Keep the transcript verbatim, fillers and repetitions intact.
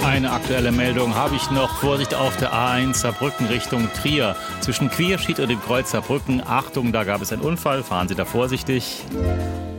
Eine aktuelle Meldung habe ich noch. Vorsicht auf der A eins Saarbrücken Richtung Trier. Zwischen Quierschied und dem Kreuz Saarbrücken. Achtung, da gab es einen Unfall. Fahren Sie da vorsichtig.